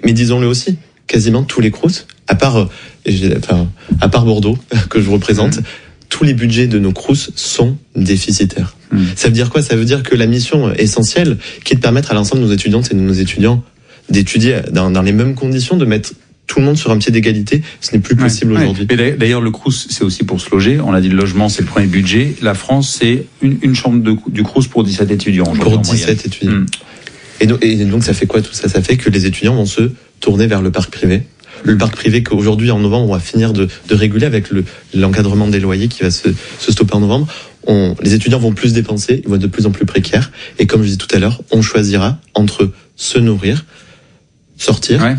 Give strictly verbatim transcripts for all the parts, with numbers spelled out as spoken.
Mais disons-le aussi, quasiment tous les crous, à part, euh, enfin, à part Bordeaux, que je représente, mmh. tous les budgets de nos crous sont déficitaires. Mmh. Ça veut dire quoi ? Ça veut dire que la mission essentielle, qui est de permettre à l'ensemble de nos étudiantes et de nos étudiants d'étudier dans, dans les mêmes conditions, de mettre tout le monde sur un pied d'égalité, ce n'est plus possible ouais, aujourd'hui. Ouais. Et d'ailleurs, le crous, c'est aussi pour se loger. On a dit le logement, c'est le premier budget. La France, c'est une, une chambre de, du crous pour dix-sept étudiants. Pour dix-sept étudiants. Mmh. Et, donc, et donc, ça fait quoi tout ça ? Ça fait que les étudiants vont se tourner vers le parc privé. Le parc privé qu'aujourd'hui, en novembre, on va finir de, de réguler avec le, l'encadrement des loyers qui va se, se stopper en novembre. On, les étudiants vont plus dépenser, ils vont être de plus en plus précaires. Et comme je disais tout à l'heure, on choisira entre se nourrir, sortir, ouais.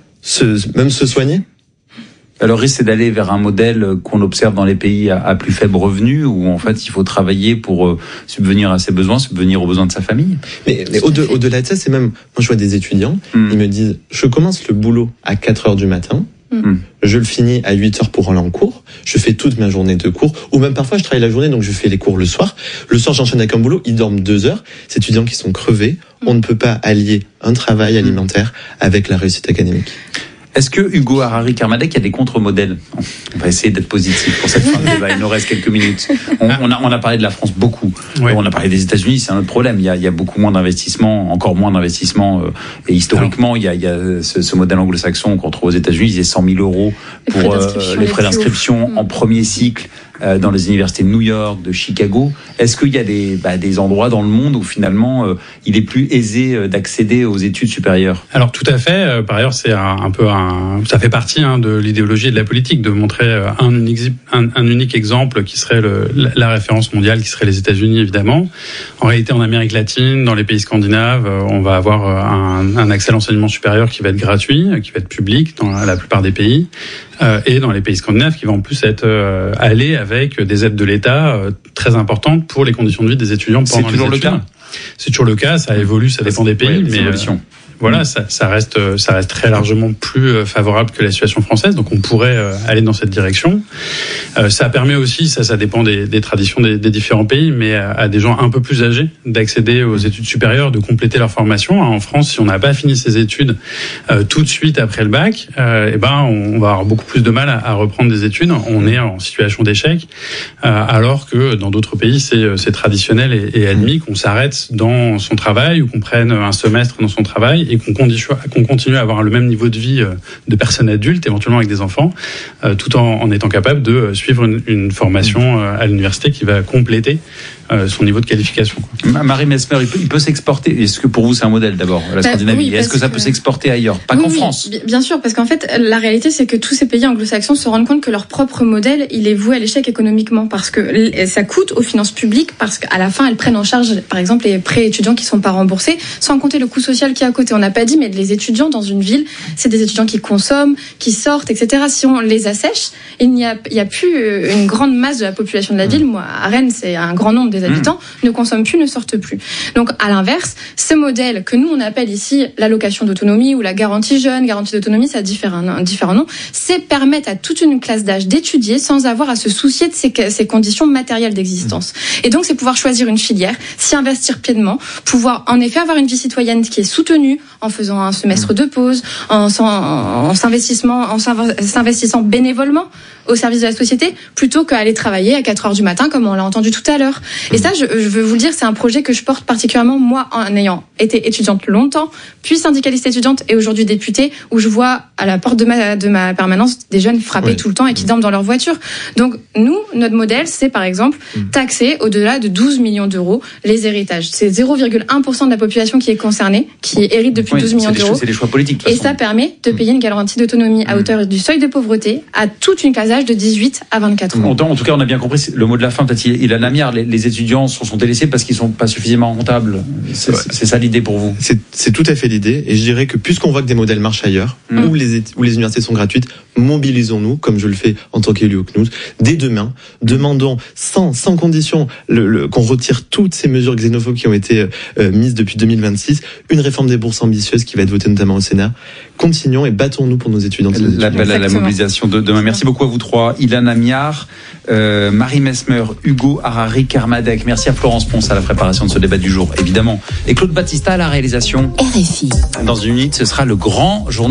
se, même se soigner. Alors, le risque, c'est d'aller vers un modèle qu'on observe dans les pays à, à plus faible revenu, où en fait, il faut travailler pour euh, subvenir à ses besoins, subvenir aux besoins de sa famille. Mais, mais au-de, au-delà de ça, c'est même, moi, je vois des étudiants, mmh. ils me disent, je commence le boulot à quatre heures du matin, mmh. je le finis à huit heures pour aller en cours, je fais toute ma journée de cours, ou même parfois, je travaille la journée, donc je fais les cours le soir. Le soir, j'enchaîne avec un boulot, ils dorment deux heures. Ces étudiants qui sont crevés, mmh. on ne peut pas allier un travail alimentaire avec la réussite académique. Est-ce que Hugo Harari Kermadec, il y a des contre-modèles ? On va essayer d'être positif pour cette fin de débat. Il nous reste quelques minutes. On, on, a, on a parlé de la France beaucoup. Oui. On a parlé des États-Unis, c'est un autre problème. Il y a, il y a beaucoup moins d'investissements, encore moins d'investissements. Euh, et historiquement, il y a, il y a ce, ce modèle anglo-saxon qu'on trouve aux États-Unis. C'est cent mille euros pour euh, les frais d'inscription en premier cycle euh, dans les universités de New York, de Chicago. Est-ce qu'il y a des, bah, des endroits dans le monde où finalement euh, il est plus aisé euh, d'accéder aux études supérieures ? Alors tout à fait. Euh, par ailleurs, c'est un, un peu un ça fait partie hein, de l'idéologie et de la politique de montrer un unique, un, un unique exemple qui serait le, la référence mondiale, qui serait les États-Unis évidemment. En réalité, en Amérique latine, dans les pays scandinaves, on va avoir un, un accès à l'enseignement supérieur qui va être gratuit, qui va être public dans la, la plupart des pays. Euh, et dans les pays scandinaves, qui va en plus être euh, aller avec des aides de l'État euh, très importantes pour les conditions de vie des étudiants pendant les études. C'est toujours le cas. C'est toujours le cas. Ça évolue, ça dépend des pays, ouais, mais euh, voilà, ça, ça reste, ça reste très largement plus favorable que la situation française. Donc, on pourrait aller dans cette direction. Euh, ça permet aussi, ça, ça dépend des, des traditions des, des différents pays, mais à, à des gens un peu plus âgés d'accéder aux études supérieures, de compléter leur formation. En France, si on n'a pas fini ses études euh, tout de suite après le bac, euh, eh ben, on va avoir beaucoup plus de mal à, à reprendre des études. On est en situation d'échec, euh, alors que dans d'autres pays, c'est, c'est traditionnel et, et admis qu'on s'arrête dans son travail ou qu'on prenne un semestre dans son travail et qu'on continue, qu'on continue à avoir le même niveau de vie de personnes adultes, éventuellement avec des enfants, euh, tout en, en étant capable de suivre une, une formation euh, à l'université qui va compléter euh, son niveau de qualification. Marie Mesmer, il peut, il peut s'exporter. Est-ce que pour vous c'est un modèle d'abord, la Scandinavie ? bah, oui, Est-ce que ça que... peut s'exporter ailleurs ? Pas oui, qu'en oui, France. Bien sûr, parce qu'en fait, la réalité c'est que tous ces pays anglo-saxons se rendent compte que leur propre modèle, il est voué à l'échec économiquement, parce que ça coûte aux finances publiques, parce qu'à la fin, elles prennent en charge, par exemple, les prêts étudiants qui ne sont pas remboursés, sans compter le coût social qui est à côté. On n'a pas dit, mais les étudiants dans une ville, c'est des étudiants qui consomment, qui sortent, et cetera. Si on les assèche, il n'y a, il y a plus une grande masse de la population de la ville. Moi, à Rennes, c'est un grand nombre des habitants, mmh. ne consomment plus, ne sortent plus. Donc, à l'inverse, ce modèle que nous, on appelle ici l'allocation d'autonomie ou la garantie jeune, garantie d'autonomie, ça a différents, différents noms, c'est permettre à toute une classe d'âge d'étudier sans avoir à se soucier de ses, ses conditions matérielles d'existence. Mmh. Et donc, c'est pouvoir choisir une filière, s'y investir pleinement, pouvoir en effet avoir une vie citoyenne qui est soutenue en faisant un semestre de pause, en, en, en, s'investissement, en s'investissant bénévolement au service de la société, plutôt qu'à aller travailler à quatre heures du matin, comme on l'a entendu tout à l'heure. Et ça, je, je veux vous le dire, c'est un projet que je porte particulièrement, moi, en ayant été étudiante longtemps, puis syndicaliste étudiante et aujourd'hui députée, où je vois à la porte de ma, de ma permanence des jeunes frappés oui. tout le temps et qui dorment dans leur voiture. Donc, nous, notre modèle, c'est par exemple taxer au-delà de douze millions d'euros les héritages. C'est zéro virgule un pour cent de la population qui est concernée, qui hérite depuis oui, douze millions d'euros. C'est des choix politiques. Et ça permet de payer une garantie d'autonomie à hauteur du seuil de pauvreté à toute une classe d'âge de dix-huit à vingt-quatre ans. En tout cas, on a bien compris le mot de la fin. Peut-être il a Namiar. Les, les étudiants sont, sont délaissés parce qu'ils sont pas suffisamment rentables. C'est, ouais. c'est ça l'idée pour vous. C'est, c'est tout à fait l'idée. Et je dirais que puisqu'on voit que des modèles marchent ailleurs, mmh. où les où les universités sont gratuites, mobilisons-nous, comme je le fais en tant qu'élu au C N U S, dès demain. Demandons sans sans condition le, le, qu'on retire toutes ces mesures xénophobes qui ont été euh, mises depuis deux mille vingt-six, une réforme des bourses ambitieuse qui va être votée notamment au Sénat. Continuons et battons-nous pour nos étudiants. L'appel à la mobilisation de demain. Merci beaucoup à vous trois. Ilan Amiar, euh, Marie Mesmer, Hugo Harari Kermadec. Merci à Florence Ponce à la préparation de ce débat du jour, évidemment. Et Claude Battista à la réalisation. R F I. Dans une minute, ce sera le grand journal.